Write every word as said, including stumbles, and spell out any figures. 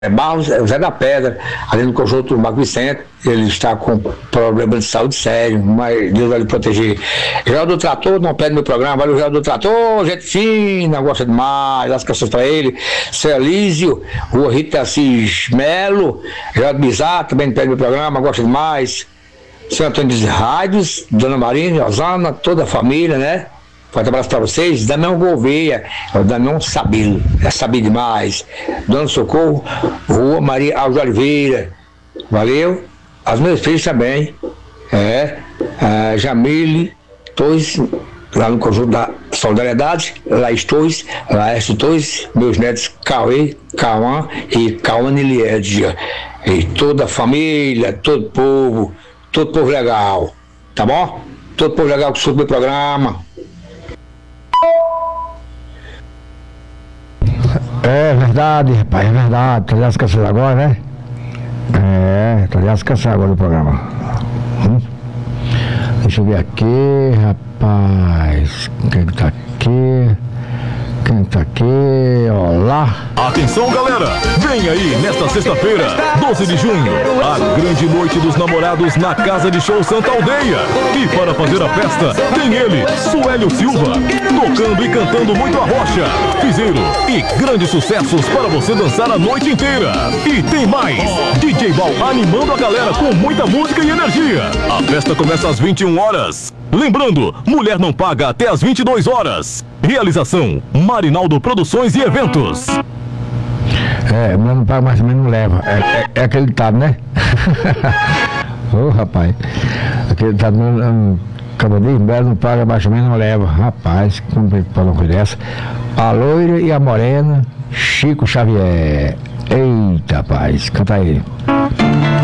Barros, é o Zé da Pedra, ali no conjunto do Marco Vicente. Ele está com problema de saúde sério, mas Deus vai lhe proteger. Geraldo do Trator, não perde meu programa. Valeu, Geraldo do Trator, gente fina, gosta demais, as canções para ele. Seu Elísio, o Rita Assis Melo, Geraldo Bizarro, também não perde meu programa, gosta demais. Seu Antônio dos Rádios, Dona Marina, Osana, toda a família, né? Forte abraço para vocês. Damião Gouveia, é o Damião Sabilo, é sabido demais. Dona Socorro, Rua Maria Alves Oliveira, valeu. As meus filhos também, é, a Jamile Torres, lá no conjunto da Solidariedade, Laís Torres, Laércio Torres, meus netos Cauê, Cauã e Cauã Niliedia. E toda a família, todo o povo, todo o povo legal, tá bom? Todo o povo legal que escuta o meu programa. É verdade, rapaz, é verdade. Tá ligado as canções agora, né? É, tá ligado as canções agora do programa. Hum? Deixa eu ver aqui, rapaz. Quem que tá aqui? Quem tá aqui? Olá. Atenção, galera! Vem aí, nesta sexta-feira, doze de junho, a grande noite dos namorados na Casa de Show Santa Aldeia. E para fazer a festa, tem ele, Suélio Silva, tocando e cantando muito a rocha, piseiro e grandes sucessos para você dançar a noite inteira. E tem mais, D J Val animando a galera com muita música e energia. A festa começa às vinte e uma horas. Lembrando, mulher não paga até às vinte e duas horas. Realização, Marinaldo Produções e Eventos. É, mulher não paga, mas também não leva. É, é, é aquele ditado, né? Ô, oh, rapaz. Aquele ditado, um, acabou de mulher não paga, mas também não leva. Rapaz, como pode uma coisa dessa? A loira e a morena, Chico Xavier. Eita, rapaz, canta ele.